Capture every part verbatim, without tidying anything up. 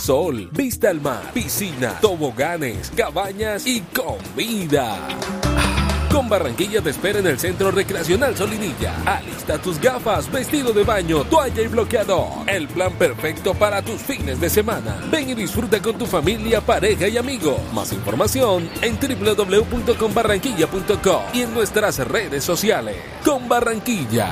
sol, vista al mar, piscina, toboganes, cabañas y comida. Con Barranquilla te espera en el Centro Recreacional Solinilla. Alista tus gafas, vestido de baño, toalla y bloqueador. El plan perfecto para tus fines de semana. Ven y disfruta con tu familia, pareja y amigos. Más información en doble u doble u doble u punto con barranquilla punto com y en nuestras redes sociales. Con Barranquilla.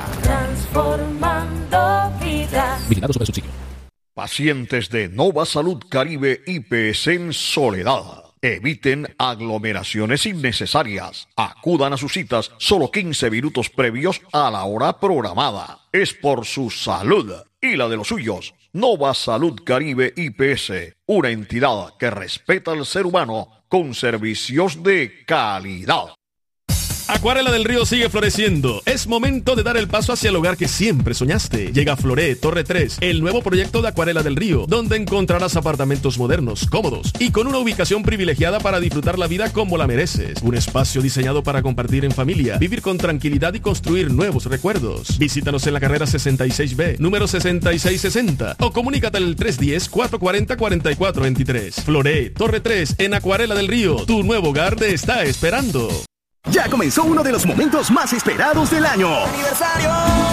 Transformando vidas. Vigilado sobre subsidio. Pacientes de Nova Salud Caribe I P S en Soledad. Eviten aglomeraciones innecesarias. Acudan a sus citas solo quince minutos previos a la hora programada. Es por su salud y la de los suyos. Nova Salud Caribe I P S, una entidad que respeta al ser humano con servicios de calidad. Acuarela del Río sigue floreciendo. Es momento de dar el paso hacia el hogar que siempre soñaste. Llega Floré Torre tres, el nuevo proyecto de Acuarela del Río, donde encontrarás apartamentos modernos, cómodos y con una ubicación privilegiada para disfrutar la vida como la mereces. Un espacio diseñado para compartir en familia, vivir con tranquilidad y construir nuevos recuerdos. Visítanos en la carrera sesenta y seis B, número sesenta y seis sesenta, o comunícate al tres uno cero, cuatro cuatro cero, cuatro cuatro dos tres. Floré Torre tres en Acuarela del Río. Tu nuevo hogar te está esperando. Ya comenzó uno de los momentos más esperados del año. Aniversario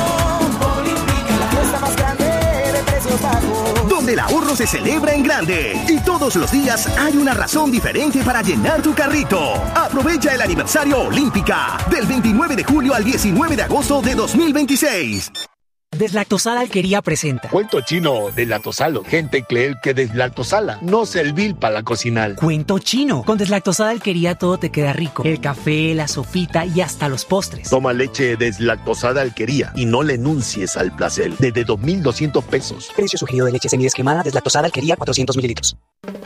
Olímpica, la fiesta más grande de precios bajos. Donde el ahorro se celebra en grande. Y todos los días hay una razón diferente para llenar tu carrito. Aprovecha el aniversario Olímpica del veintinueve de julio al diecinueve de agosto de dos mil veintiséis. Deslactosada Alquería presenta Cuento chino deslactosalo. Gente cree que deslactosala no servir para la cocinar. Cuento chino. Con Deslactosada Alquería todo te queda rico. El café, la sopita y hasta los postres. Toma leche deslactosada Alquería y no le enuncies al placer. Desde dos mil doscientos pesos. Precio sugerido de leche semidescremada Deslactosada Alquería cuatrocientos mililitros.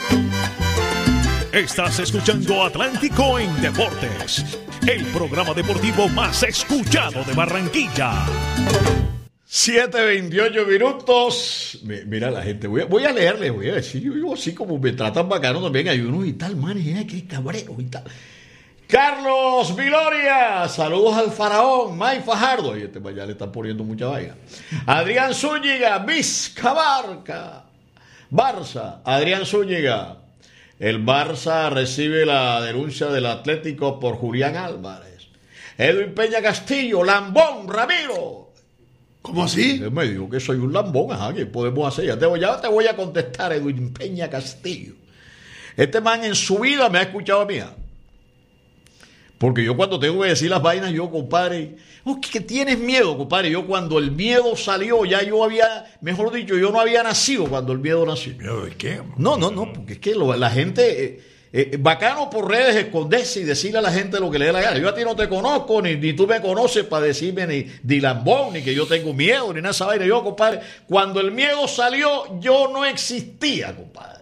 Estás escuchando Atlántico en Deportes, el programa deportivo más escuchado de Barranquilla. siete veintiocho minutos. Mira la gente, voy a, voy a leerle, voy a decir, yo vivo así como me tratan bacano también. Hay unos y tal, man, y que cabrero y tal. Carlos Viloria, saludos al faraón, May Fajardo. Y este ya le están poniendo mucha vaina. Adrián Zúñiga, Vizca Barca, Barça, Adrián Zúñiga. El Barça recibe la denuncia del Atlético por Julián Álvarez. Edwin Peña Castillo, Lambón, Ramiro. ¿Cómo así? Él me dijo que soy un lambón, ajá, ¿qué podemos hacer? Ya te, voy, ya te voy a contestar, Edwin Peña Castillo. Este man en su vida me ha escuchado a mí. Porque yo cuando tengo que decir las vainas, yo, compadre, oh, que tienes miedo, compadre. Yo cuando el miedo salió, ya yo había, mejor dicho, yo no había nacido cuando el miedo nació. ¿Miedo de qué? No, no, no, porque es que lo, la gente... Eh, Eh, bacano por redes esconderse y decirle a la gente lo que le dé la gana. Yo a ti no te conozco, ni, ni tú me conoces para decirme ni, ni lambón, ni que yo tengo miedo, ni nada de esa vaina. Yo, compadre, cuando el miedo salió, yo no existía, compadre.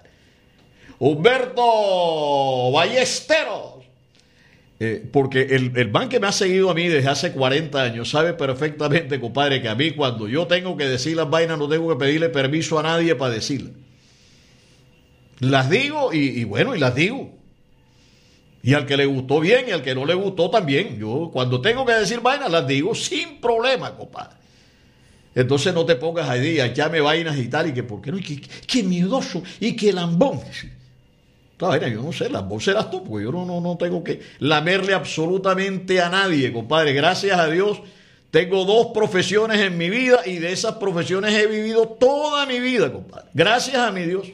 Humberto Ballesteros. Eh, porque el, el man que me ha seguido a mí desde hace cuarenta años sabe perfectamente, compadre, que a mí cuando yo tengo que decir las vainas no tengo que pedirle permiso a nadie para decirlas. Las digo y, y bueno, y las digo. Y al que le gustó bien y al que no le gustó también. Yo cuando tengo que decir vainas las digo sin problema, compadre. Entonces no te pongas ahí a echarme vainas y tal, y que por qué no, y que, que miedoso, y que lambón. Esta vaina, yo no sé, lambón serás tú, porque yo no, no, no tengo que lamerle absolutamente a nadie, compadre. Gracias a Dios tengo dos profesiones en mi vida y de esas profesiones he vivido toda mi vida, compadre. Gracias a mi Dios.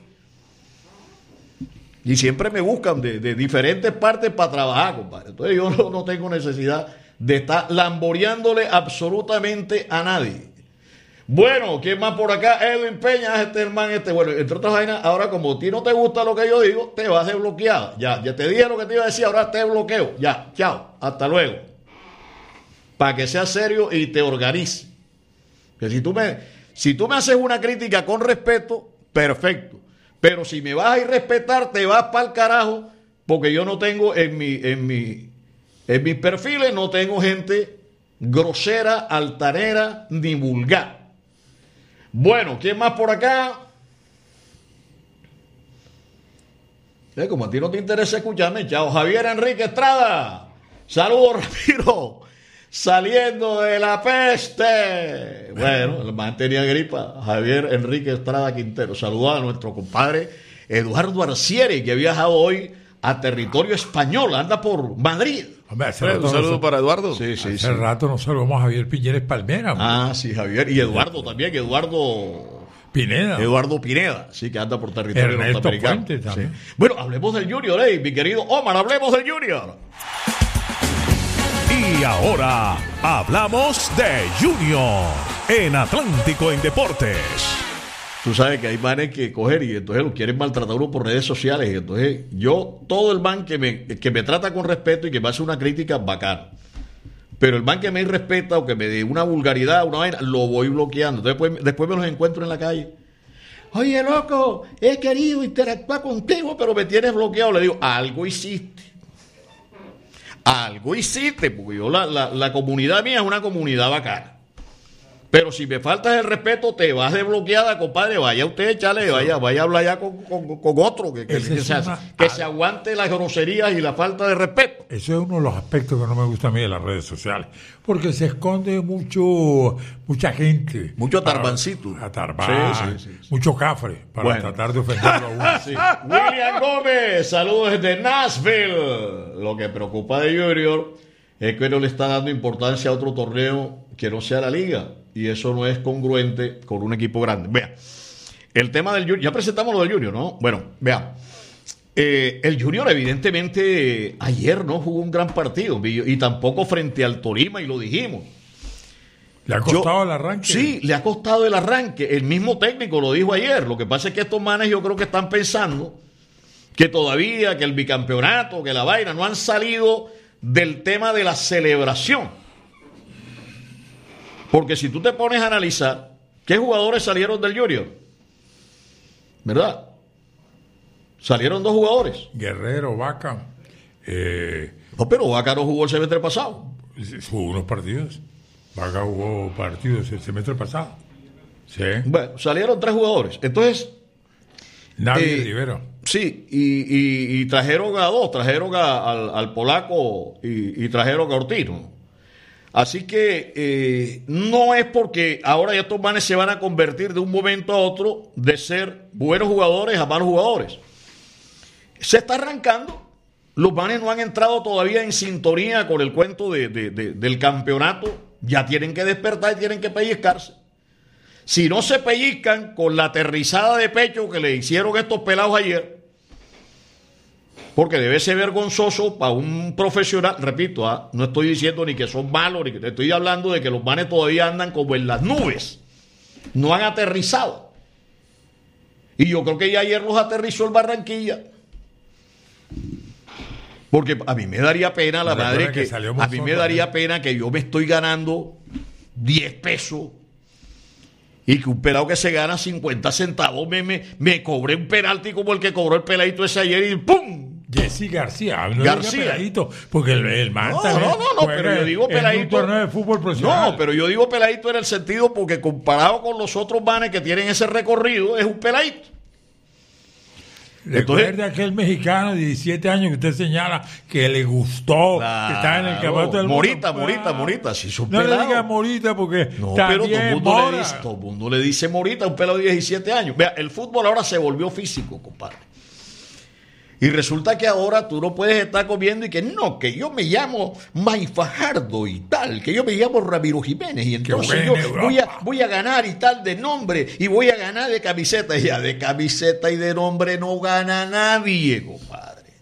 Y siempre me buscan de, de diferentes partes para trabajar, compadre. Entonces yo no, no tengo necesidad de estar lamboreándole absolutamente a nadie. Bueno, ¿quién más por acá? Edwin Peña, este hermano, este. Bueno, entre otras vainas, ahora como a ti no te gusta lo que yo digo, te vas desbloqueado. Ya, ya te dije lo que te iba a decir, ahora te bloqueo. Ya, chao, hasta luego. Para que seas serio y te organices. Que si tú me, si tú me haces una crítica con respeto, perfecto. Pero si me vas a irrespetar, te vas para el carajo, porque yo no tengo en mi, en mi, en mis perfiles, no tengo gente grosera, altanera, ni vulgar. Bueno, ¿quién más por acá? Eh, como a ti no te interesa escucharme, chao. Javier Enrique Estrada. Saludos, Ramiro. Saliendo de la peste. Bueno, el man tenía gripa. Javier Enrique Estrada Quintero. Saludos a nuestro compadre Eduardo Arcieri, que ha viajado hoy a territorio español, anda por Madrid. Hombre, hace Un rato saludo no, para Eduardo. Sí, sí, hace sí. rato no saludamos a Javier Piñeres Palmera. hombre. Ah, sí, Javier. Y Eduardo también, Eduardo... Pineda. Eduardo Pineda, sí, que anda por territorio Ernesto norteamericano. Fuentes también. Sí. Bueno, hablemos del Junior, eh, mi querido Omar, hablemos del Junior. Y ahora hablamos de Junior en Atlántico en Deportes. Tú sabes que hay manes que coger y entonces lo quieren maltratar uno por redes sociales. Y entonces yo, todo el man que me, que me trata con respeto y que me hace una crítica, bacán. Pero el man que me irrespeta o que me dé una vulgaridad, una vaina, lo voy bloqueando. Entonces, después, después me los encuentro en la calle. Oye, loco, he querido interactuar contigo, pero me tienes bloqueado. Le digo, algo hiciste. Algo hiciste, porque yo la, la, la comunidad mía es una comunidad bacana. Pero si me faltas el respeto, te vas desbloqueada, compadre. Vaya usted, chale, vaya, vaya a hablar ya con, con, con otro, que, que, Ese que es se, una- que se aguante las groserías y la falta de respeto. Eso es uno de los aspectos que no me gusta a mí de las redes sociales, porque se esconde mucho, mucha gente. Mucho para- atarbancito. Atarbar, Sí, sí, sí, sí. mucho cafre, para Bueno. tratar de ofenderlo a uno. Sí. William Gómez, saludos desde Nashville. Lo que preocupa de Junior es que no le está dando importancia a otro torneo que no sea la liga. Y eso no es congruente con un equipo grande. Vea, el tema del Junior, ya presentamos lo del Junior, ¿no? Bueno, vea, eh, el Junior evidentemente eh, ayer no jugó un gran partido y tampoco frente al Tolima, y lo dijimos. ¿Le ha costado Yo- el arranque? Sí, le ha costado el arranque. El mismo técnico lo dijo ayer. Lo que pasa es que estos manes yo creo que están pensando que todavía, que el bicampeonato, que la vaina, no han salido del tema de la celebración. Porque si tú te pones a analizar, ¿qué jugadores salieron del Junior? ¿Verdad? Salieron dos jugadores. Guerrero, Vaca, eh, No, pero Vaca no jugó el semestre pasado. jugó unos partidos. Vaca jugó partidos el semestre pasado. Sí. Bueno, salieron tres jugadores. Entonces, Navi Eh, Rivero. sí, y, y- y trajeron a dos, trajeron a- al, al polaco y, y trajeron a Ortiz, ¿no? Así que eh, no es porque ahora ya estos manes se van a convertir de un momento a otro de ser buenos jugadores a malos jugadores. Se está arrancando. Los manes no han entrado todavía en sintonía con el cuento de, de- de- del campeonato. Ya tienen que despertar y tienen que pellizcarse. Si no se pellizcan con la aterrizada de pecho que le hicieron estos pelados ayer, porque debe ser vergonzoso para un profesional, repito, ¿ah? No estoy diciendo ni que son malos, ni que estoy hablando de que los manes todavía andan como en las nubes, no han aterrizado. Y yo creo que ya ayer los aterrizó el Barranquilla. Porque a mí me daría pena, la Recuerda madre, que que, salió a mí Monzón me daría también. pena que yo me estoy ganando diez pesos y que un pelado que se gana cincuenta centavos me, me, me cobre un penalti como el que cobró el peladito ese ayer y ¡pum! Jesse García. No García. diga peladito, porque el, el man No, también no, no, no, juega pero yo digo en un peladito. torneo de fútbol profesional. No, pero yo digo peladito en el sentido porque comparado con los otros manes que tienen ese recorrido, es un peladito. Recuerde Entonces- aquel mexicano de diecisiete años que usted señala que le gustó, que estaba en el Claro. campeonato del mundo. Morita, Morita, Morita, sí, es un No le pelado. diga Morita porque No, pero todo el, también mundo le Mora. dice, todo el mundo le dice Morita, un pelado de diecisiete años. Vea, el fútbol ahora se volvió físico, compadre. Y resulta que ahora tú no puedes estar comiendo y que no, que yo me llamo May Fajardo y tal, que yo me llamo Ramiro Jiménez y entonces bueno, yo Europa. voy a, voy a ganar y tal de nombre y voy a ganar de camiseta. Y ya de camiseta y de nombre no gana nadie, compadre.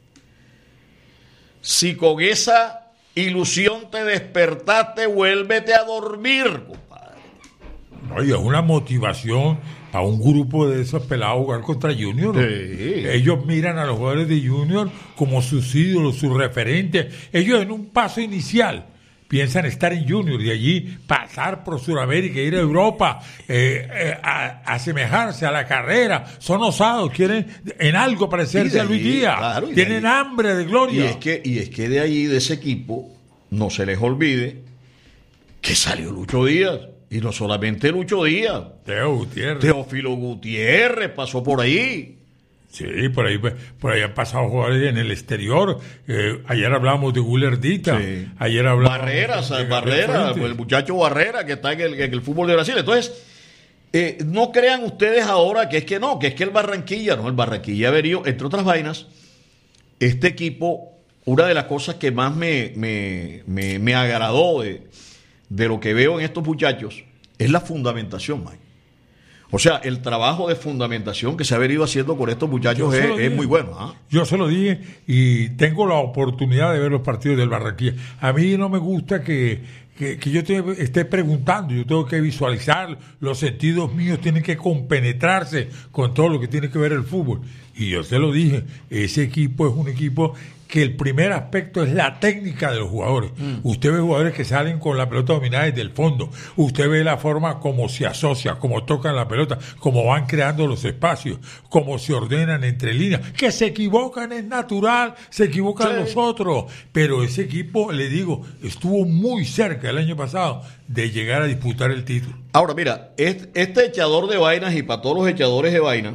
Si con esa ilusión te despertaste, vuélvete a dormir, compadre. Oye, es una motivación para un grupo de esos pelados a jugar contra Junior. ¿no? Sí. Ellos miran a los jugadores de Junior como sus ídolos, sus referentes. Ellos en un paso inicial piensan estar en Junior y allí pasar por Sudamérica, ir a Europa, eh, eh, a, asemejarse a la carrera. Son osados, quieren en algo parecerse Y de a Luis allí, Díaz. claro, y de Tienen allí. hambre de Y gloria. es que, y es que de allí, de ese equipo, no se les olvide que salió Lucho Díaz. Y no solamente Lucho Díaz. Teo Gutiérrez. Teófilo Gutiérrez pasó por ahí. Sí, por ahí, por ahí han pasado jugadores en el exterior. Eh, ayer hablamos de Gullerdita. Sí. Ayer hablamos Barreras, de Gabriel Barrera, Fuentes. el muchacho Barrera que está en el, en el fútbol de Brasil. Entonces, eh, no crean ustedes ahora que es que no, que es que el Barranquilla, no, el Barranquilla ha venido, entre otras vainas, este equipo, una de las cosas que más me, me, me, me agradó de, de lo que veo en estos muchachos es la fundamentación, Mike. O sea, el trabajo de fundamentación que se ha venido haciendo con estos muchachos es, es muy bueno. ¿eh? Yo se lo dije y tengo la oportunidad de ver los partidos del Barranquilla. A mí no me gusta que, que, que yo te esté preguntando, yo tengo que visualizar, los sentidos míos tienen que compenetrarse con todo lo que tiene que ver el fútbol. Y yo se lo dije, ese equipo es un equipo que el primer aspecto es la técnica de los jugadores. Mm. Usted ve jugadores que salen con la pelota dominada desde el fondo. Usted ve la forma como se asocia, cómo tocan la pelota, cómo van creando los espacios, cómo se ordenan entre líneas. Que se equivocan es natural, se equivocan sí. los otros. Pero ese equipo, le digo, estuvo muy cerca el año pasado de llegar a disputar el título. Ahora, mira, este echador de vainas y para todos los echadores de vainas,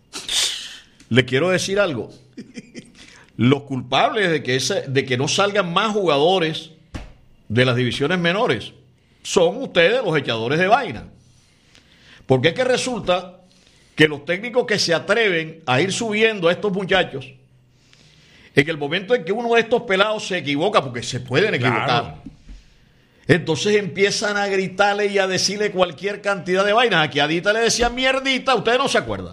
le quiero decir algo. Los culpables de que, ese, de que no salgan más jugadores de las divisiones menores son ustedes, los echadores de vaina. Porque es que resulta que los técnicos que se atreven a ir subiendo a estos muchachos, en el momento en que uno de estos pelados se equivoca, porque se pueden equivocar, claro. entonces empiezan a gritarle y a decirle cualquier cantidad de vainas. Aquí a Adita le decían mierdita, ustedes no se acuerdan.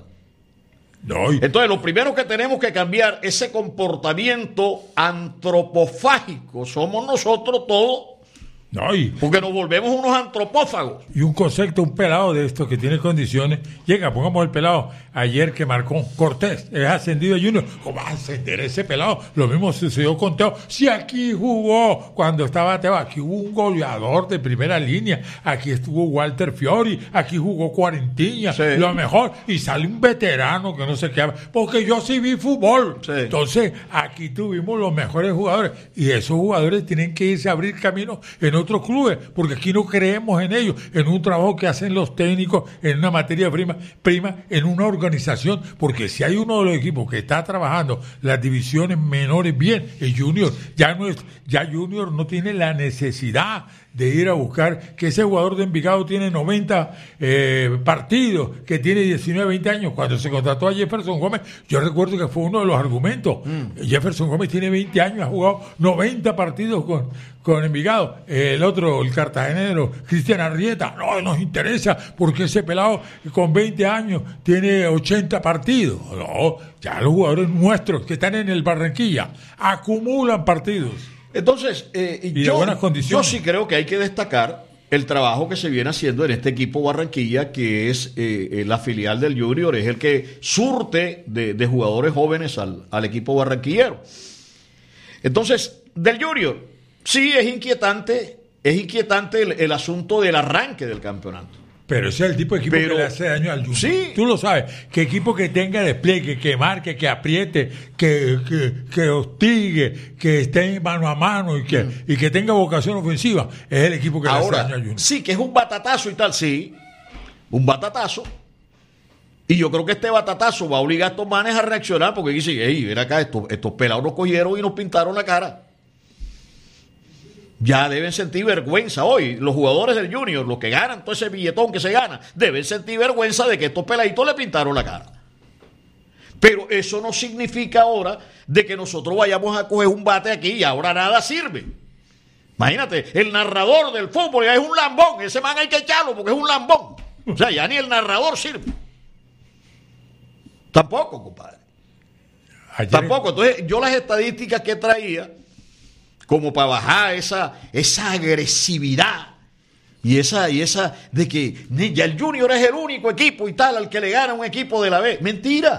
No, y... Entonces, lo primero que tenemos que cambiar, ese comportamiento antropofágico, somos nosotros todos. No, y... Porque nos volvemos unos antropófagos. Y un concepto, un pelado de estos que tiene condiciones, llega, pongamos el pelado ayer que marcó Cortés, es ascendido a Junior. ¿Cómo va a ascender ese pelado? Lo mismo sucedió con Teo. Si aquí jugó cuando estaba Teo, aquí hubo un goleador de primera línea, aquí estuvo Walter Fiori, aquí jugó Cuarentiña, sí. lo mejor, y sale un veterano que no sé qué, porque yo sí vi fútbol. Sí. Entonces, aquí tuvimos los mejores jugadores, y esos jugadores tienen que irse a abrir camino en otros clubes, porque aquí no creemos en ellos, en un trabajo que hacen los técnicos, en una materia prima, prima en una organización, porque si hay uno de los equipos que está trabajando las divisiones menores bien, el Junior, ya no es, ya Junior no tiene la necesidad de ir a buscar que ese jugador de Envigado tiene noventa eh, partidos, que tiene diecinueve, veinte años. Cuando se contrató a Jefferson Gómez, yo recuerdo que fue uno de los argumentos. Mm. Jefferson Gómez tiene veinte años, ha jugado noventa partidos con, con Envigado. El otro, el cartagenero, Cristian Arrieta, no nos interesa porque ese pelado con veinte años tiene ochenta partidos. No, ya los jugadores nuestros que están en el Barranquilla acumulan partidos. Entonces, eh, yo, yo sí creo que hay que destacar el trabajo que se viene haciendo en este equipo Barranquilla, que es eh, la filial del Junior, es el que surte de, de jugadores jóvenes al, al equipo barranquillero. Entonces, del Junior, sí es inquietante, es inquietante el, el asunto del arranque del campeonato. Pero ese es el tipo de equipo Pero, que le hace daño al Junior. Sí. Tú lo sabes. Que equipo que tenga despliegue, que marque, que apriete, que, que, que hostigue, que esté mano a mano y que, mm. y que tenga vocación ofensiva, es el equipo que Ahora, le hace daño al Junior. Sí, que es un batatazo y tal, sí. Un batatazo. Y yo creo que este batatazo va a obligar a estos manes a reaccionar porque dicen, hey, ven acá, estos, estos pelados nos cogieron y nos pintaron la cara. Ya deben sentir vergüenza hoy. Los jugadores del Junior, los que ganan todo ese billetón que se gana, deben sentir vergüenza de que estos peladitos le pintaron la cara. Pero eso no significa ahora de que nosotros vayamos a coger un bate aquí y ahora nada sirve. Imagínate, el narrador del fútbol es un lambón. Ese man hay que echarlo porque es un lambón. O sea, ya ni el narrador sirve. Tampoco, compadre. Ayer... Tampoco. Entonces, yo las estadísticas que traía como para bajar esa, esa agresividad y esa, y esa de que ya el Junior es el único equipo y tal al que le gana un equipo de la B. Mentira.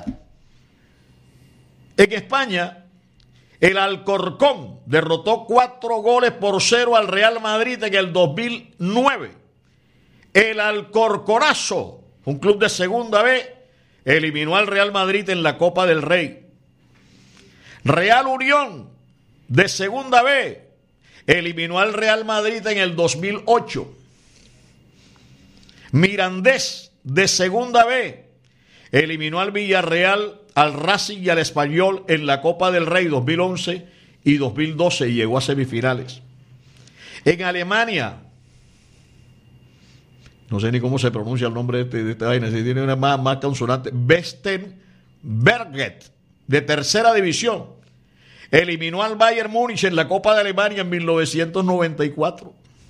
En España, el Alcorcón derrotó cuatro goles por cero al Real Madrid en el dos mil nueve. El Alcorconazo, un club de segunda B, eliminó al Real Madrid en la Copa del Rey. Real Unión, de segunda B, eliminó al Real Madrid en el dos mil ocho. Mirandés, de segunda B, eliminó al Villarreal, al Racing y al Español en la Copa del Rey dos mil once y dos mil doce y llegó a semifinales. En Alemania, no sé ni cómo se pronuncia el nombre de este, de esta vaina, si tiene una más, más consonante, Westenberget, de tercera división, eliminó al Bayern Múnich en la Copa de Alemania en mil novecientos noventa y cuatro.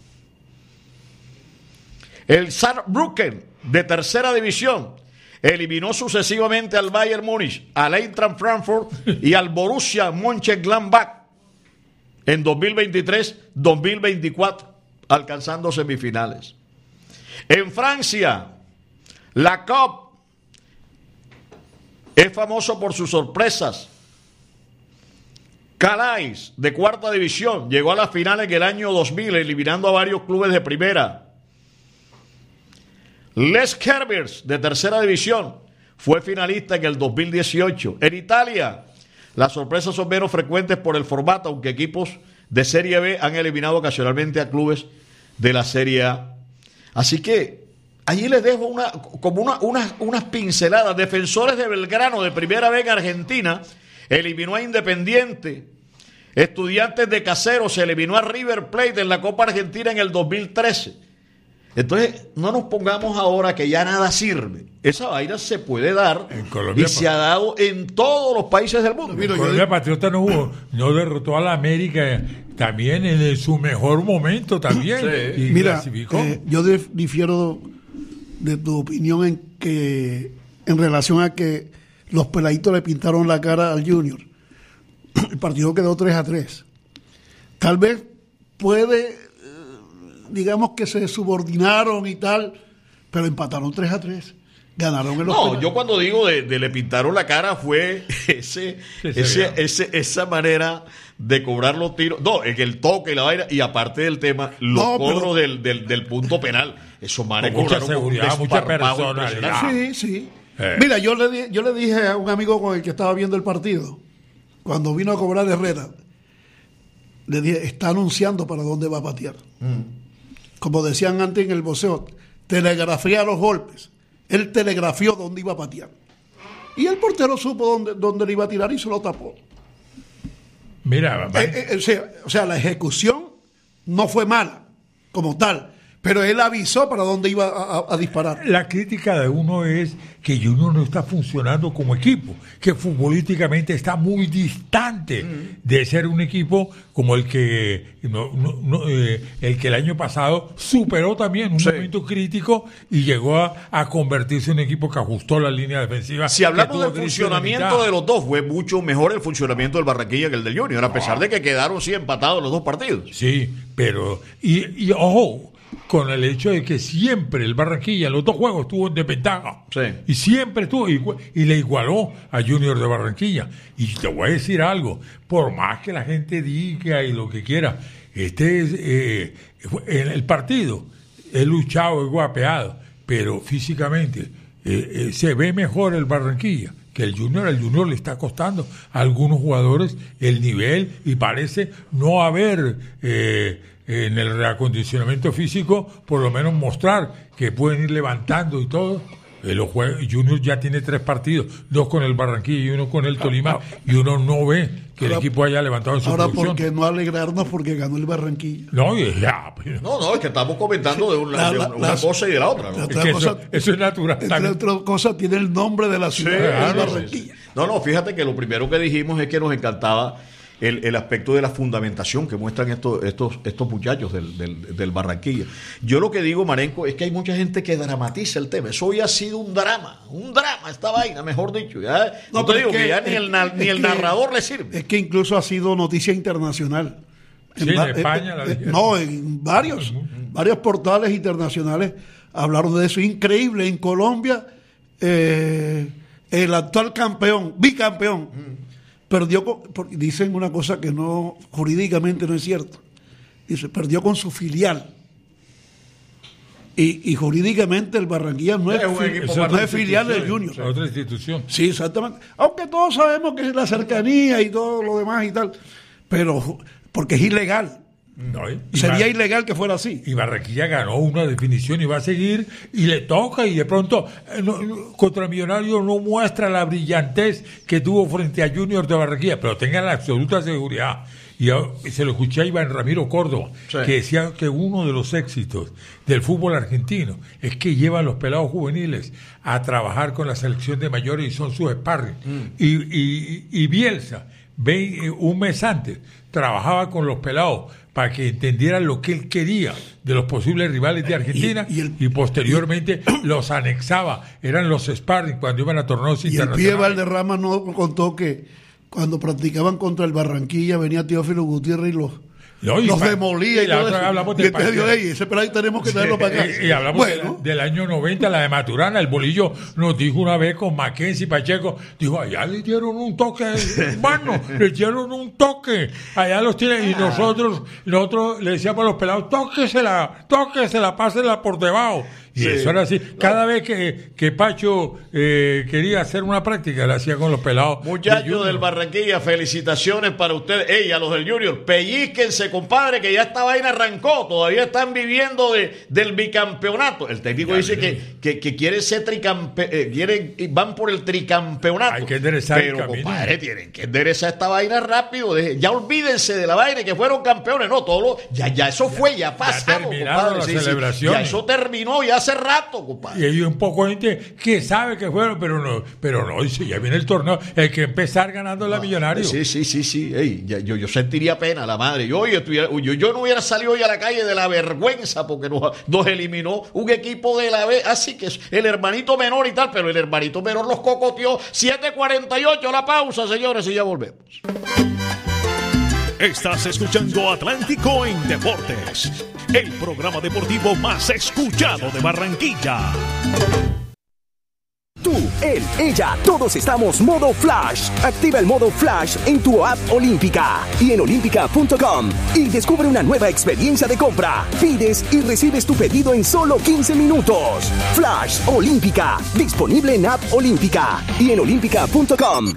El Saarbrücken, de tercera división, eliminó sucesivamente al Bayern Múnich, al Eintracht Frankfurt y al Borussia Mönchengladbach en dos mil veintitrés dos mil veinticuatro, alcanzando semifinales. En Francia, la Coupe es famoso por sus sorpresas. Calais, de cuarta división, llegó a las finales en el año dos mil, eliminando a varios clubes de primera. Les Kerbers, de tercera división, fue finalista en el dos mil dieciocho. En Italia, las sorpresas son menos frecuentes por el formato, aunque equipos de Serie B han eliminado ocasionalmente a clubes de la Serie A. Así que allí les dejo una, como una, unas, unas pinceladas. Defensores de Belgrano, de primera vez en Argentina, eliminó a Independiente. Estudiantes de Caseros se eliminó a River Plate en la Copa Argentina en el dos mil trece. Entonces, no nos pongamos ahora que ya nada sirve. Esa vaina se puede dar en Colombia, y se ha dado en todos los países del mundo. En Colombia Patriota no hubo, no derrotó a la América también en su mejor momento también. Sí. Y mira, eh, yo difiero de tu opinión en que en relación a que los peladitos le pintaron la cara al Junior. El partido quedó tres a tres. Tal vez puede, digamos que se subordinaron y tal, pero empataron tres a tres. Ganaron en los No, penales. yo cuando digo de, de le pintaron la cara fue ese, sí, ese, ese esa manera de cobrar los tiros. No, es que el toque y la vaina, y aparte del tema, los no, cobros pero, del, del, del punto penal. Esos manes mucha seguridad, mucha personalidad. Sí, sí. Eh. Mira, yo le, yo le dije a un amigo con el que estaba viendo el partido, cuando vino a cobrar Herrera, le dije, está anunciando para dónde va a patear. Mm. Como decían antes en el boxeo, telegrafía los golpes. Él telegrafió dónde iba a patear. Y el portero supo dónde, dónde le iba a tirar y se lo tapó. Mira, eh, eh, o, sea, o sea, la ejecución no fue mala como tal, pero él avisó para dónde iba a, a, a disparar. La crítica de uno es que Junior no está funcionando como equipo, que futbolísticamente está muy distante mm. de ser un equipo como el que no, no, no, eh, el que el año pasado superó también un sí. momento crítico y llegó a, a convertirse en un equipo que ajustó la línea defensiva. Si hablamos del funcionamiento de los dos, fue mucho mejor el funcionamiento del Barranquilla que el del Junior, a pesar de que quedaron sí empatados los dos partidos. Sí, pero y, y ojo, con el hecho de que siempre el Barranquilla en los dos juegos estuvo en desventaja. Sí. Y siempre estuvo, y, y le igualó a Junior de Barranquilla. Y te voy a decir algo, por más que la gente diga y lo que quiera, este es eh, en el partido, es luchado, es guapeado, pero físicamente eh, eh, se ve mejor el Barranquilla que el Junior. El Junior le está costando a algunos jugadores el nivel y parece no haber eh, en el reacondicionamiento físico, por lo menos mostrar que pueden ir levantando y todo. El Junior ya tiene tres partidos, dos con el Barranquilla y uno con el Tolima, y uno no ve que ahora, el equipo haya levantado en su ahora producción. ¿Por qué no alegrarnos porque ganó el Barranquilla? No, ya, pero... no, no, es que estamos comentando de una, la, la, de una las, cosa y de la otra. ¿no? La otra es que cosa, eso, eso es natural. Entre otras cosas, tiene el nombre de la ciudad sí, de claro, Barranquilla. Sí, sí. No, no, fíjate que lo primero que dijimos es que nos encantaba El, el aspecto de la fundamentación que muestran estos estos estos muchachos del, del, del Barranquilla. Yo lo que digo, Marenco, es que hay mucha gente que dramatiza el tema. Eso hoy ha sido un drama, un drama esta vaina, mejor dicho. Ya, no, no te digo que, que ya ni el, ni el narrador le sirve. Es que incluso ha sido noticia internacional. En, sí, en España. Eh, eh, no, en varios, varios portales internacionales hablaron de eso. Increíble, en Colombia, eh, el actual campeón, bicampeón, mm. perdió con, dicen una cosa que no jurídicamente no es cierto, dice, perdió con su filial y, y jurídicamente el Barranquilla no es, es, fi, no es filial del Junior, es otra institución. Sí, exactamente, aunque todos sabemos que es la cercanía y todo lo demás y tal, pero porque es ilegal No, y, y Sería Bar- ilegal que fuera así. Y Barranquilla ganó una definición y va a seguir y le toca y de pronto eh, no, no, contra Millonarios no muestra la brillantez que tuvo frente a Junior de Barranquilla, pero tengan la absoluta seguridad. Y, yo, y se lo escuché a Iván Ramiro Córdoba, sí, que decía que uno de los éxitos del fútbol argentino es que llevan los pelados juveniles a trabajar con la selección de mayores y son sus sparring. Mm. Y, y, y Bielsa, ve, un mes antes, trabajaba con los pelados para que entendieran lo que él quería de los posibles rivales de Argentina y, y, el, y posteriormente y, los anexaba, eran los sparring cuando iban a torneos y internacionales. Y el Pie Valderrama no contó que cuando practicaban contra el Barranquilla venía Teófilo Gutiérrez y los, no, y los pa, demolía. Y, y otra, hablamos de dijo, hey, ese pelado tenemos que traerlo para acá. Y, y hablamos bueno. de, del año noventa, la de Maturana. El Bolillo nos dijo una vez con Mackenzie Pacheco, dijo, allá le dieron un toque, hermano, le dieron un toque. Allá los tienen, y nosotros, nosotros le decíamos a los pelados, tóquesela, tóquesela, pásela por debajo. Y sí, eso era así. Cada vez que, que Pacho eh, quería hacer una práctica, la hacía con los pelados. Muchachos del Barranquilla, felicitaciones para ustedes. Ey, a los del Junior, pellíquense, compadre, que ya esta vaina arrancó. Todavía están viviendo de, del bicampeonato. El técnico ya dice que, que, que quiere ser tricampe, eh, quieren, van por el tricampeonato. Hay que enderezar Pero, el camino. compadre, tienen que enderezar esta vaina rápido. De, ya olvídense de la vaina que fueron campeones. No, todo lo, ya, ya eso fue, ya pasamos, ya compadre. las Sí, celebraciones. Sí, ya eso terminó, ya hace rato, compadre. Y hay un poco de gente que sabe que fueron, pero no, pero no, dice, ya viene el torneo, hay que empezar ganando la Millonarios. Sí, sí, sí, sí. Ey, ya, yo, yo sentiría pena, la madre. Yo, yo, estuviera, yo, yo no hubiera salido hoy a la calle de la vergüenza porque nos, nos eliminó un equipo de la B, así que es el hermanito menor y tal, pero el hermanito menor los cocoteó. siete cuarenta y ocho, la pausa, señores, y ya volvemos. Estás escuchando Atlántico en Deportes, el programa deportivo más escuchado de Barranquilla. Tú, él, ella, todos estamos modo Flash. Activa el modo Flash en tu app Olímpica y en olímpica punto com y descubre una nueva experiencia de compra. Pides y recibes tu pedido en solo quince minutos. Flash Olímpica, disponible en app Olímpica y en olímpica punto com.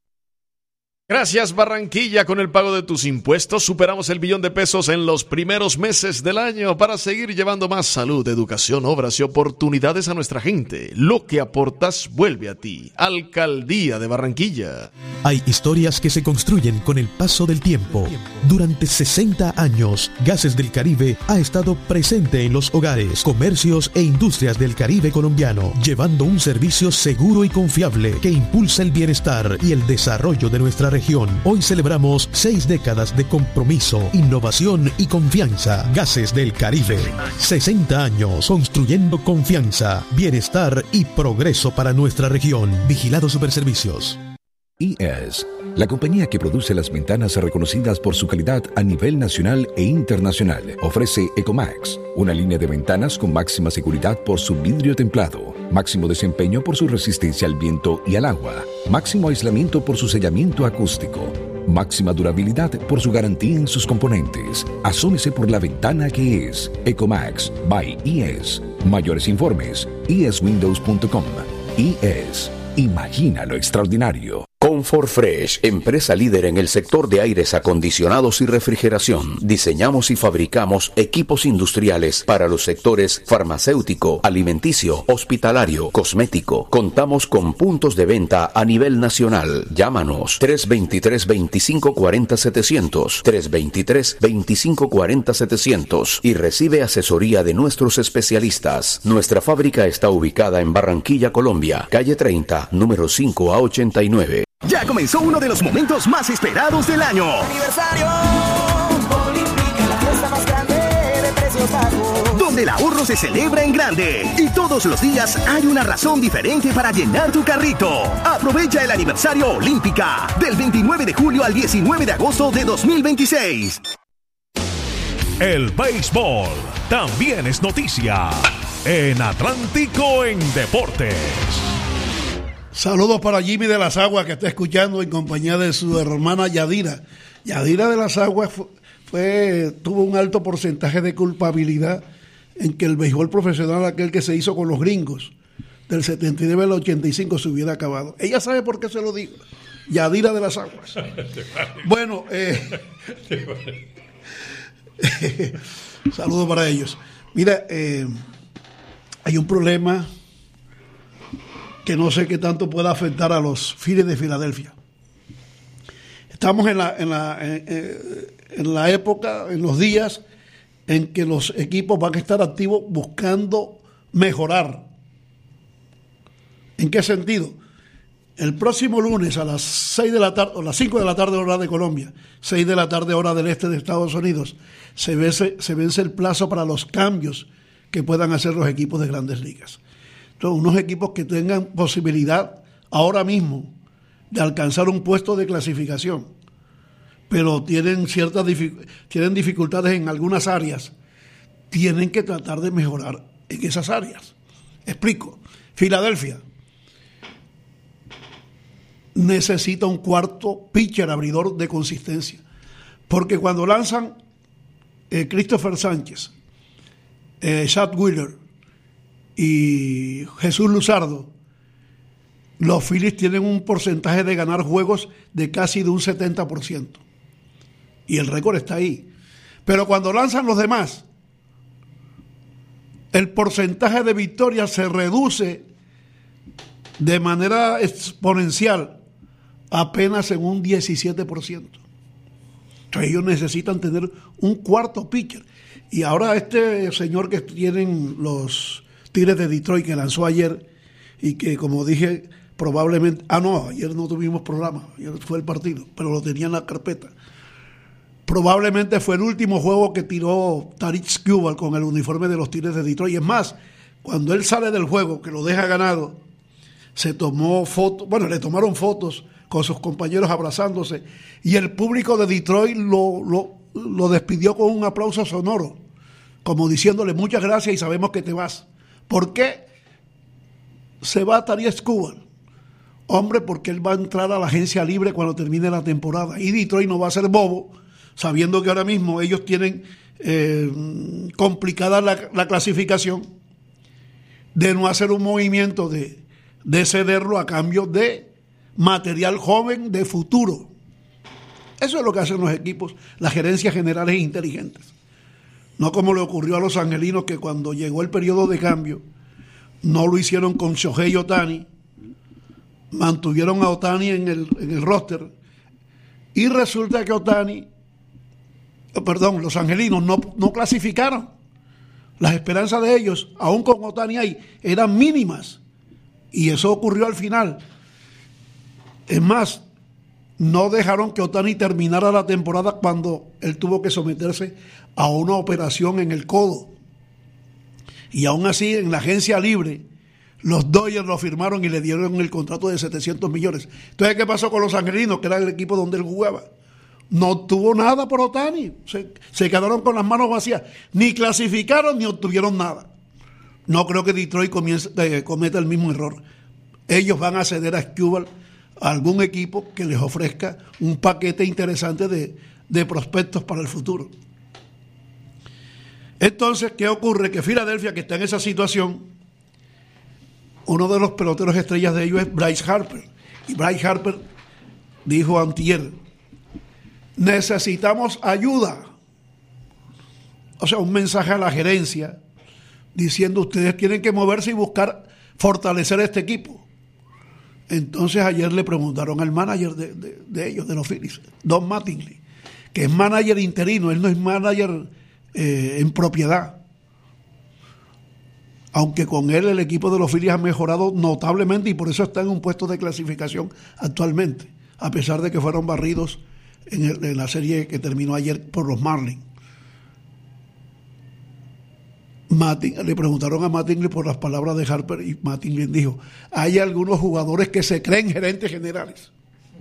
Gracias, Barranquilla. Con el pago de tus impuestos superamos el billón de pesos en los primeros meses del año para seguir llevando más salud, educación, obras y oportunidades a nuestra gente. Lo que aportas vuelve a ti. Alcaldía de Barranquilla. Hay historias que se construyen con el paso del tiempo. Durante sesenta años, Gases del Caribe ha estado presente en los hogares, comercios e industrias del Caribe colombiano, llevando un servicio seguro y confiable que impulsa el bienestar y el desarrollo de nuestra región. Hoy celebramos seis décadas de compromiso, innovación y confianza. Gases del Caribe. sesenta años construyendo confianza, bienestar y progreso para nuestra región. Vigilado Superservicios. I E S, la compañía que produce las ventanas reconocidas por su calidad a nivel nacional e internacional, ofrece Ecomax, una línea de ventanas con máxima seguridad por su vidrio templado, máximo desempeño por su resistencia al viento y al agua, máximo aislamiento por su sellamiento acústico, máxima durabilidad por su garantía en sus componentes. Asómese por la ventana que es Ecomax by I E S. Mayores informes, i es windows punto com. I E S. Imagina lo extraordinario. Comfort Fresh, empresa líder en el sector de aires acondicionados y refrigeración. Diseñamos y fabricamos equipos industriales para los sectores farmacéutico, alimenticio, hospitalario, cosmético. Contamos con puntos de venta a nivel nacional. Llámanos tres dos tres, veinticinco cuarenta, setecientos, tres dos tres, veinticinco cuarenta, setecientos y recibe asesoría de nuestros especialistas. Nuestra fábrica está ubicada en Barranquilla, Colombia, calle treinta, número cinco a ochenta y nueve. Ya comenzó uno de los momentos más esperados del año. Aniversario Olímpica, la fiesta más grande de precios bajos. Donde el ahorro se celebra en grande. Y todos los días hay una razón diferente para llenar tu carrito. Aprovecha el aniversario Olímpica del veintinueve de julio al diecinueve de agosto de dos mil veintiséis. El béisbol también es noticia en Atlántico en Deportes. Saludos para Jimmy de las Aguas, que está escuchando en compañía de su hermana Yadira. Yadira de las Aguas fue, fue, tuvo un alto porcentaje de culpabilidad en que el béisbol profesional, aquel que se hizo con los gringos, del setenta y nueve al ochenta y cinco, se hubiera acabado. Ella sabe por qué se lo digo. Yadira de las Aguas. Bueno, eh, Saludos para ellos. Mira, eh, hay un problema que no sé qué tanto pueda afectar a los Phillies de Filadelfia. Estamos en la, en la, en, en la época, en los días en que los equipos van a estar activos buscando mejorar. ¿En qué sentido? El próximo lunes a las seis de la tarde, o las cinco de la tarde hora de Colombia, seis de la tarde hora del este de Estados Unidos, se vence, se vence el plazo para los cambios que puedan hacer los equipos de Grandes Ligas. Entonces, unos equipos que tengan posibilidad ahora mismo de alcanzar un puesto de clasificación, pero tienen ciertas dific- tienen dificultades en algunas áreas, tienen que tratar de mejorar en esas áreas. Explico. Filadelfia necesita un cuarto pitcher abridor de consistencia, porque cuando lanzan eh, Christopher Sánchez, eh, Chad Wheeler y Jesús Luzardo, los Phillies tienen un porcentaje de ganar juegos de casi de un setenta por ciento, y el récord está ahí. Pero cuando lanzan los demás, el porcentaje de victorias se reduce de manera exponencial apenas en un diecisiete por ciento. Entonces ellos necesitan tener un cuarto pitcher. Y ahora este señor que tienen los Tigres de Detroit, que lanzó ayer y que, como dije, probablemente... Ah, no, ayer no tuvimos programa, ayer fue el partido, pero lo tenía en la carpeta. Probablemente fue el último juego que tiró Tarik Skubal con el uniforme de los Tigres de Detroit. Y es más, cuando él sale del juego, que lo deja ganado, se tomó fotos, bueno, le tomaron fotos con sus compañeros abrazándose, y el público de Detroit lo, lo, lo despidió con un aplauso sonoro, como diciéndole muchas gracias y sabemos que te vas. ¿Por qué se va Tarik Skubal? Hombre, porque él va a entrar a la agencia libre cuando termine la temporada, y Detroit no va a ser bobo, sabiendo que ahora mismo ellos tienen eh, complicada la, la clasificación, de no hacer un movimiento de, de cederlo a cambio de material joven de futuro. Eso es lo que hacen los equipos, las gerencias generales inteligentes. No como le ocurrió a los angelinos, que cuando llegó el periodo de cambio no lo hicieron con Shohei Ohtani, mantuvieron a Ohtani en el, en el roster, y resulta que Ohtani, perdón, los angelinos no, no clasificaron. Las esperanzas de ellos, aún con Ohtani ahí, eran mínimas, y eso ocurrió al final. Es más, no dejaron que Ohtani terminara la temporada cuando él tuvo que someterse a una operación en el codo. Y aún así, en la agencia libre, los Dodgers lo firmaron y le dieron el contrato de setecientos millones. Entonces, ¿qué pasó con los angelinos, que era el equipo donde él jugaba? No obtuvo nada por Ohtani. Se, se quedaron con las manos vacías. Ni clasificaron ni obtuvieron nada. No creo que Detroit comience, eh, cometa el mismo error. Ellos van a ceder a Skubal a algún equipo que les ofrezca un paquete interesante de, de prospectos para el futuro. Entonces, ¿qué ocurre? Que Filadelfia, que está en esa situación, uno de los peloteros estrellas de ellos es Bryce Harper. Y Bryce Harper dijo antier: necesitamos ayuda. O sea, un mensaje a la gerencia diciendo: ustedes tienen que moverse y buscar fortalecer este equipo. Entonces ayer le preguntaron al manager de, de, de ellos, de los Phillies, Don Mattingly, que es manager interino, él no es manager eh, en propiedad. Aunque con él el equipo de los Phillies ha mejorado notablemente y por eso está en un puesto de clasificación actualmente, a pesar de que fueron barridos en, el, en la serie que terminó ayer por los Marlins. Mattingly, le preguntaron a Mattingly por las palabras de Harper y Mattingly dijo: hay algunos jugadores que se creen gerentes generales.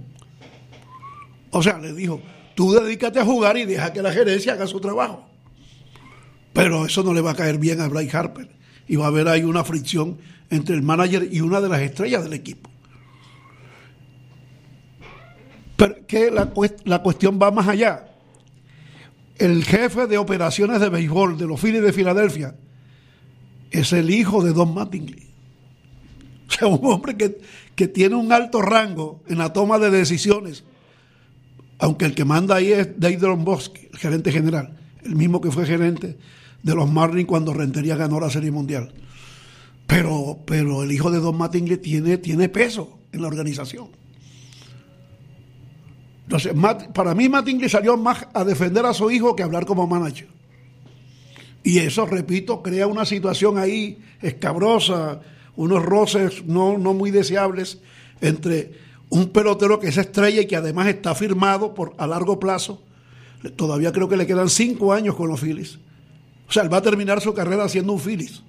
O sea, le dijo: tú dedícate a jugar y deja que la gerencia haga su trabajo. Pero eso no le va a caer bien a Bryce Harper y va a haber ahí una fricción entre el manager y una de las estrellas del equipo. Pero que la, la cuestión va más allá. El jefe de operaciones de béisbol de los Phillies de Filadelfia es el hijo de Don Mattingly. O sea, un hombre que, que tiene un alto rango en la toma de decisiones, aunque el que manda ahí es Dave Dombrowski, el gerente general. el mismo que fue gerente de los Marlins cuando Rentería ganó la Serie Mundial. Pero, pero el hijo de Don Mattingly tiene, tiene peso en la organización. Entonces, Matt, para mí Mattingly salió más a defender a su hijo que a hablar como manager. Y eso, repito, crea una situación ahí escabrosa, unos roces no, no muy deseables entre un pelotero que es estrella y que además está firmado por a largo plazo. Todavía creo que le quedan cinco años con los Phillies. O sea, él va a terminar su carrera siendo un Phillies.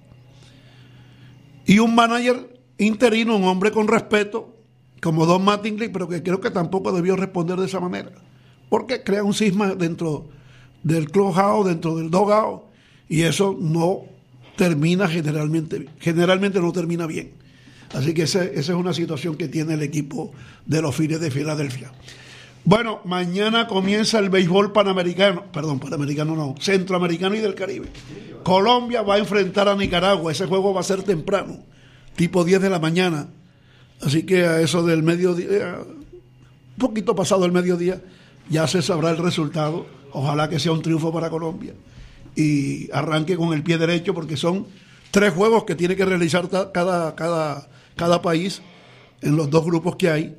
Y un manager interino, un hombre con respeto, como Don Mattingly, pero que creo que tampoco debió responder de esa manera. Porque crea un cisma dentro del clubhouse, dentro del dugout, y eso no termina generalmente, generalmente no termina bien. Así que esa, esa es una situación que tiene el equipo de los Phillies de Filadelfia. Bueno, mañana comienza el béisbol panamericano, perdón, panamericano no, centroamericano y del Caribe. Colombia va a enfrentar a Nicaragua, ese juego va a ser temprano, tipo diez de la mañana. Así que a eso del mediodía, un poquito pasado el mediodía, ya se sabrá el resultado. Ojalá que sea un triunfo para Colombia y arranque con el pie derecho, porque son tres juegos que tiene que realizar cada, cada, cada país en los dos grupos que hay.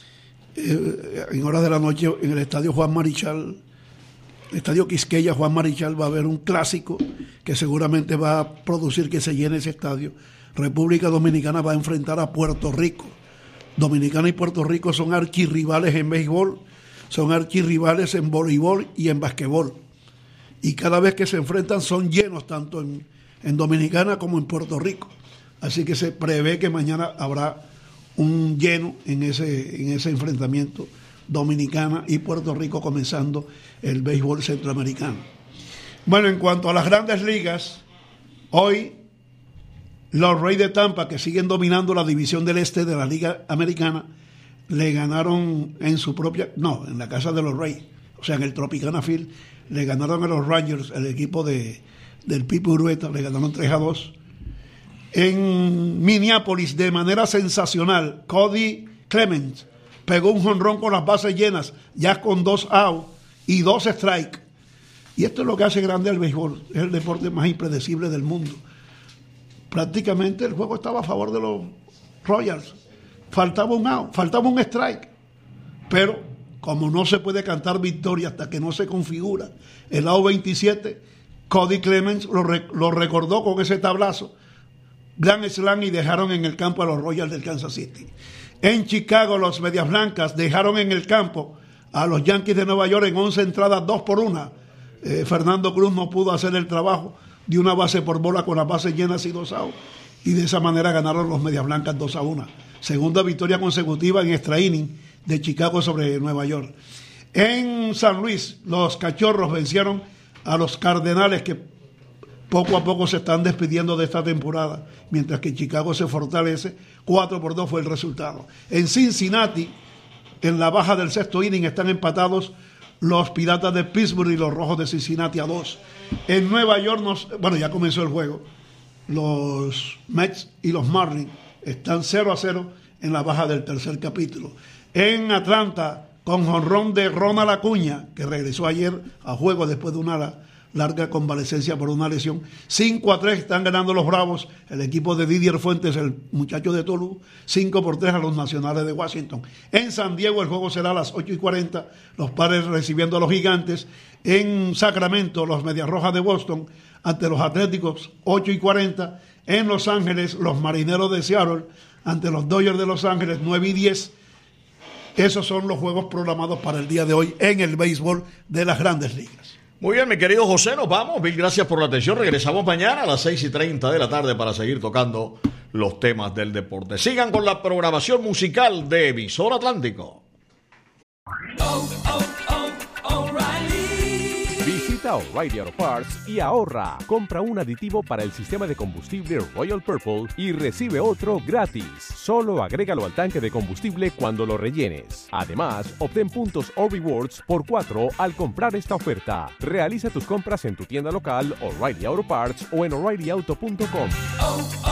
Eh, en horas de la noche en el estadio Juan Marichal, el estadio Quisqueya Juan Marichal, va a haber un clásico que seguramente va a producir que se llene ese estadio. República Dominicana va a enfrentar a Puerto Rico. Dominicana y Puerto Rico son archirrivales en béisbol, son archirrivales en voleibol y en basquetbol. Y cada vez que se enfrentan son llenos tanto en, en Dominicana como en Puerto Rico. Así que se prevé que mañana habrá un lleno en ese, en ese enfrentamiento, Dominicana y Puerto Rico comenzando el béisbol centroamericano. Bueno, en cuanto a las grandes ligas, hoy los Rays de Tampa, que siguen dominando la división del este de la Liga Americana, le ganaron en su propia, no, en la casa de los Rays, o sea, en el Tropicana Field, le ganaron a los Rangers, el equipo de, del Pipo Urueta, le ganaron tres a dos. En Minneapolis, de manera sensacional, Cody Clemens pegó un jonrón con las bases llenas, ya con dos outs y dos strikes. Y esto es lo que hace grande al béisbol, es el deporte más impredecible del mundo. Prácticamente el juego estaba a favor de los Royals. Faltaba un out, faltaba un strike. Pero como no se puede cantar victoria hasta que no se configura el out veintisiete, Cody Clemens lo, re, lo recordó con ese tablazo, Grand Slam, y dejaron en el campo a los Royals del Kansas City. En Chicago, los Medias Blancas dejaron en el campo a los Yankees de Nueva York en once entradas, dos por una. Eh, Fernando Cruz no pudo hacer el trabajo de una base por bola con las bases llenas y dos outs, y de esa manera ganaron los Medias Blancas dos a una. Segunda victoria consecutiva en extra inning de Chicago sobre Nueva York. En San Luis, los Cachorros vencieron a los Cardenales, que poco a poco se están despidiendo de esta temporada, mientras que Chicago se fortalece. cuatro por dos fue el resultado. En Cincinnati, en la baja del sexto inning, están empatados los Piratas de Pittsburgh y los Rojos de Cincinnati a dos. En Nueva York, nos, bueno, ya comenzó el juego. Los Mets y los Marlins están cero a cero en la baja del tercer capítulo. En Atlanta, con jonrón de Ronald Acuña, que regresó ayer a juego después de una larga convalecencia por una lesión, cinco a tres están ganando los Bravos, el equipo de Didier Fuentes, el muchacho de Tolu, cinco por tres a los Nacionales de Washington. En San Diego el juego será a las ocho y cuarenta, los Padres recibiendo a los Gigantes. En Sacramento, los Medias Rojas de Boston ante los Atléticos, ocho y cuarenta. En Los Ángeles, los Marineros de Seattle ante los Dodgers de Los Ángeles, nueve y diez. Esos son los juegos programados para el día de hoy en el béisbol de las Grandes Ligas. Muy bien, mi querido José, nos vamos. Mil gracias por la atención. Regresamos mañana a las seis y treinta de la tarde para seguir tocando los temas del deporte. Sigan con la programación musical de Emisor Atlántico. Oh, oh, oh, O'Reilly. Visita O'Reilly Auto Parts y ahorra. Compra un aditivo para el sistema de combustible Royal Purple y recibe otro gratis. Solo agrégalo al tanque de combustible cuando lo rellenes. Además, obtén puntos o rewards por cuatro al comprar esta oferta. Realiza tus compras en tu tienda local, O'Reilly Auto Parts o en O'Reilly Auto punto com. Oh, oh.